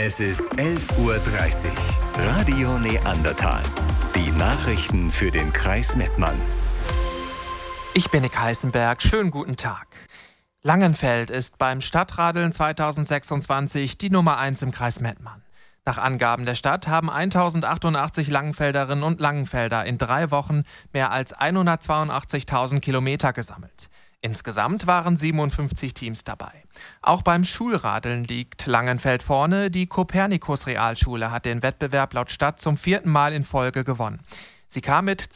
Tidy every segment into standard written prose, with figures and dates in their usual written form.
Es ist 11:30 Uhr. Radio Neandertal. Die Nachrichten für den Kreis Mettmann. Ich bin Nick Heißenberg. Schönen guten Tag. Langenfeld ist beim Stadtradeln 2026 die Nummer 1 im Kreis Mettmann. Nach Angaben der Stadt haben 1088 Langenfelderinnen und Langenfelder in 3 Wochen mehr als 182.000 Kilometer gesammelt. Insgesamt waren 57 Teams dabei. Auch beim Schulradeln liegt Langenfeld vorne. Die Kopernikus-Realschule hat den Wettbewerb laut Stadt zum 4. Mal in Folge gewonnen. Sie kam mit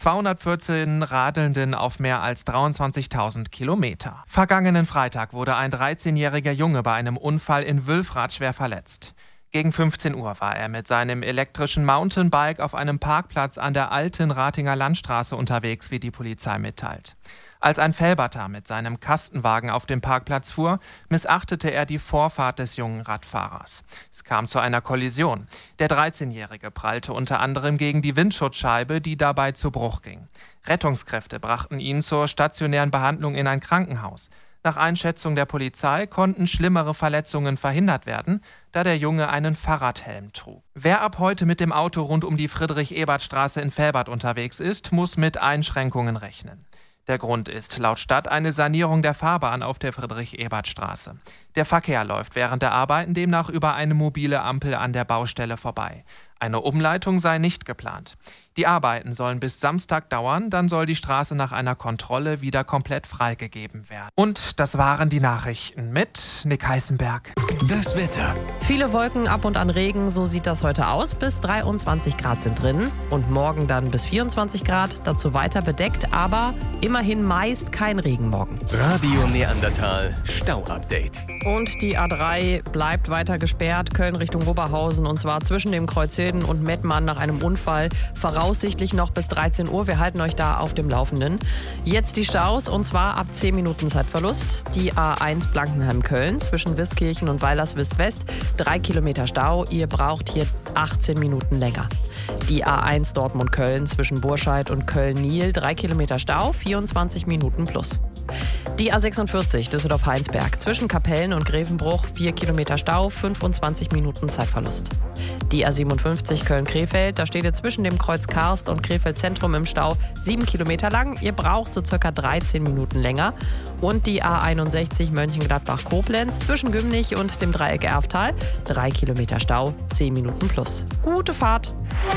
214 Radelnden auf mehr als 23.000 Kilometer. Vergangenen Freitag wurde ein 13-jähriger Junge bei einem Unfall in Wülfrath schwer verletzt. Gegen 15 Uhr war er mit seinem elektrischen Mountainbike auf einem Parkplatz an der alten Ratinger Landstraße unterwegs, wie die Polizei mitteilt. Als ein Felberter mit seinem Kastenwagen auf dem Parkplatz fuhr, missachtete er die Vorfahrt des jungen Radfahrers. Es kam zu einer Kollision. Der 13-Jährige prallte unter anderem gegen die Windschutzscheibe, die dabei zu Bruch ging. Rettungskräfte brachten ihn zur stationären Behandlung in ein Krankenhaus. Nach Einschätzung der Polizei konnten schlimmere Verletzungen verhindert werden, da der Junge einen Fahrradhelm trug. Wer ab heute mit dem Auto rund um die Friedrich-Ebert-Straße in Velbert unterwegs ist, muss mit Einschränkungen rechnen. Der Grund ist laut Stadt eine Sanierung der Fahrbahn auf der Friedrich-Ebert-Straße. Der Verkehr läuft während der Arbeiten demnach über eine mobile Ampel an der Baustelle vorbei. Eine Umleitung sei nicht geplant. Die Arbeiten sollen bis Samstag dauern, dann soll die Straße nach einer Kontrolle wieder komplett freigegeben werden. Und das waren die Nachrichten mit Nick Heißenberg. Das Wetter. Viele Wolken, ab und an Regen, so sieht das heute aus. Bis 23 Grad sind drin und morgen dann bis 24 Grad, dazu weiter bedeckt, aber immerhin meist kein Regen morgen. Radio Neandertal Stau-Update. Und die A3 bleibt weiter gesperrt, Köln Richtung Oberhausen, und zwar zwischen dem Kreuz Hilden und Mettmann nach einem Unfall, voraussichtlich noch bis 13 Uhr. Wir halten euch da auf dem Laufenden. Jetzt die Staus, und zwar ab 10 Minuten Zeitverlust. Die A1 Blankenheim-Köln zwischen Wiskirchen und Weilerswist-West, 3 Kilometer Stau. Ihr braucht hier 18 Minuten länger. Die A1 Dortmund-Köln zwischen Burscheid und Köln-Niel, 3 Kilometer Stau, 24 Minuten plus. Die A46 Düsseldorf-Heinsberg zwischen Kapellen und Grevenbruch, 4 Kilometer Stau, 25 Minuten Zeitverlust. Die A57 Köln-Krefeld, da steht ihr zwischen dem Kreuz Karst und Krefeld Zentrum im Stau 7 Kilometer lang. Ihr braucht so circa 13 Minuten länger. Und die A61 Mönchengladbach-Koblenz zwischen Gümnich und dem Dreieck Erftal, 3 Kilometer Stau, 10 Minuten plus. Gute Fahrt!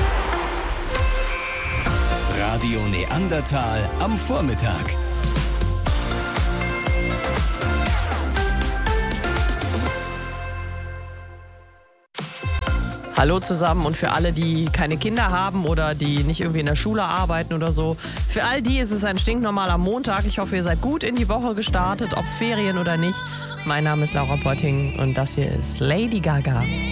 Radio Neandertal am Vormittag. Hallo zusammen, und für alle, die keine Kinder haben oder die nicht irgendwie in der Schule arbeiten oder so, für all die ist es ein stinknormaler Montag. Ich hoffe, ihr seid gut in die Woche gestartet, ob Ferien oder nicht. Mein Name ist Laura Potting und das hier ist Lady Gaga.